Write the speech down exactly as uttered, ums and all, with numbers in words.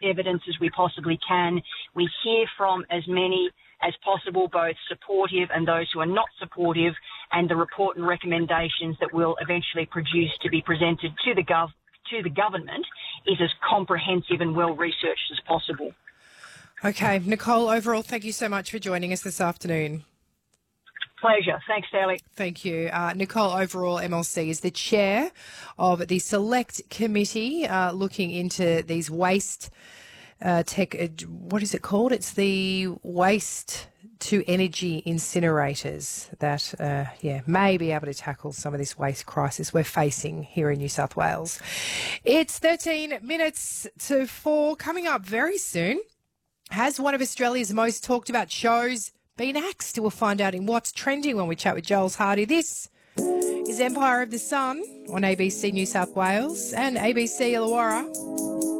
evidence as we possibly can. We hear from as many as possible, both supportive and those who are not supportive, and the report and recommendations that we'll eventually produce to be presented to the gov to the government is as comprehensive and well researched as possible. Okay, Nicole, overall, thank you so much for joining us this afternoon. Pleasure. Thanks, Sally. Thank you. Uh, Nicole Overall, M L C, is the chair of the Select Committee uh, looking into these waste uh, tech. Uh, what is it called? It's the waste to energy incinerators that, uh, yeah, may be able to tackle some of this waste crisis we're facing here in New South Wales. It's thirteen minutes to four. Coming up very soon, has one of Australia's most talked about shows been axed? We'll find out in What's Trending when we chat with Giles Hardy. This is Empire of the Sun on A B C New South Wales and A B C Illawarra.